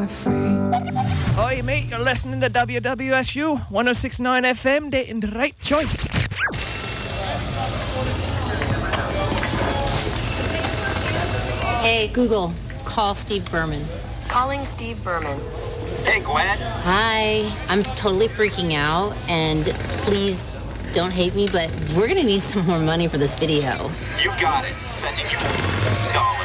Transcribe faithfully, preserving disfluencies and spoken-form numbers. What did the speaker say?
free. Hi, mate, you're listening to W W S U one oh six point nine F M, dating the right choice. Hey, Google, call Steve Berman. Calling Steve Berman. Hey, Gwen. Hi, I'm totally freaking out, and please don't hate me, but we're gonna need some more money for this video. You got it. Sending you dollars.